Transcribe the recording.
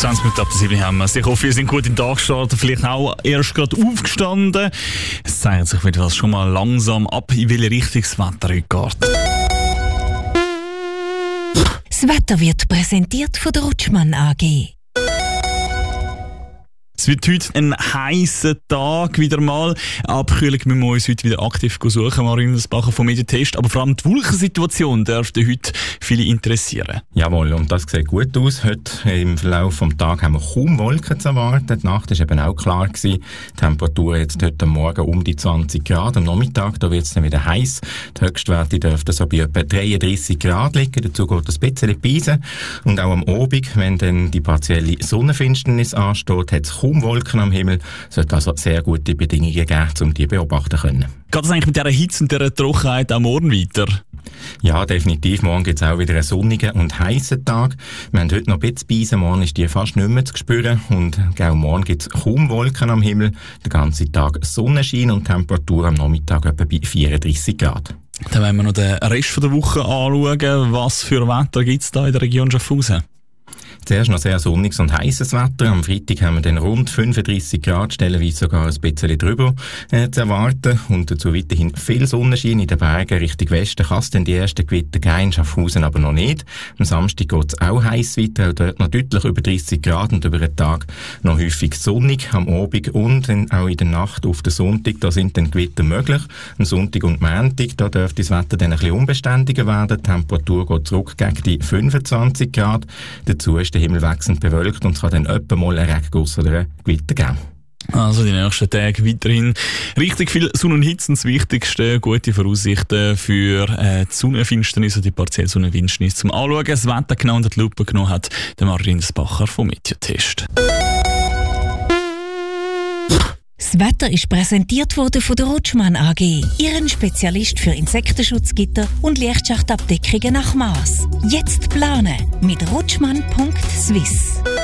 20 Minuten ab der 7 haben wir. Ich hoffe, wir sind gut in den Tag gestartet, vielleicht auch erst gerade aufgestanden. Es zeigt sich wieder schon mal langsam ab, in welche Richtung das Wetter heute geht. Das Wetter wird präsentiert von der Rutschmann AG. Es wird heute ein heißer Tag wieder mal. Abkühlung müssen wir uns heute wieder aktiv suchen, Marin Desbacher vom Mediatest. Aber vor allem die Wolkensituation dürfte heute viele interessieren. Jawohl, und das sieht gut aus. Heute im Verlauf des Tages haben wir kaum Wolken zu erwarten. Die Nacht war eben auch klar gewesen. Die Temperatur jetzt heute Morgen um die 20 Grad. Am Nachmittag da wird es dann wieder heiß. Die Höchstwerte dürften so bei etwa 33 Grad liegen. Dazu geht es ein bisschen Beisen. Und auch am Abend, wenn dann die partielle Sonnenfinsternis ansteht, hat es kaum Wolken am Himmel. Es sollte also sehr gute Bedingungen geben, um die beobachten zu können. Geht es eigentlich mit dieser Hitze und dieser Trockenheit am Morgen weiter? Ja, definitiv. Morgen gibt es auch wieder einen sonnigen und heissen Tag. Wir haben heute noch ein bisschen Beisen. Morgen ist die fast nicht mehr zu spüren. Und auch morgen gibt es kaum Wolken am Himmel. Den ganzen Tag Sonnenschein und Temperatur am Nachmittag etwa bei 34 Grad. Dann wollen wir noch den Rest der Woche anschauen. Was für Wetter gibt es da in der Region Schaffhausen? Zuerst noch sehr sonniges und heißes Wetter. Am Freitag haben wir dann rund 35 Grad, stellenweise sogar ein bisschen drüber zu erwarten. Und dazu weiterhin viel Sonnenschein in den Bergen Richtung Westen. Kann es dann die ersten Gewitter geben, in Schaffhausen aber noch nicht. Am Samstag geht es auch heiß weiter, auch dort noch deutlich über 30 Grad und über den Tag noch häufig sonnig. Am Abend und dann auch in der Nacht auf den Sonntag, da sind dann Gewitter möglich. Am Sonntag und Montag, da dürfte das Wetter dann ein bisschen unbeständiger werden. Die Temperatur geht zurück gegen die 25 Grad. Dazu ist der Himmel wechselnd bewölkt und es kann dann etwa mal einen Regenguss oder ein Gewitter geben. Also die nächsten Tage weiterhin richtig viel Sonne und Hitze. Und das Wichtigste, gute Voraussichten für die Sonnenfinsternis und die partielle Sonnenfinsternis zum Anschauen. Das Wetter genau unter die Lupe genommen hat der Marin Desbacher vom Mediatest. Das Wetter ist präsentiert worden von der Rutschmann AG, Ihren Spezialist für Insektenschutzgitter und Lichtschachtabdeckungen nach Maß. Jetzt planen mit rutschmann.swiss.